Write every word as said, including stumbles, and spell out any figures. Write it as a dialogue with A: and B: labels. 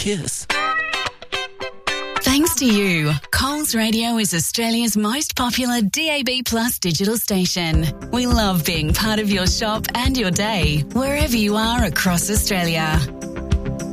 A: kiss.
B: Thanks to you, Coles Radio is Australia's most popular D A B Plus digital station. We love being part of your shop and your day, wherever you are across Australia.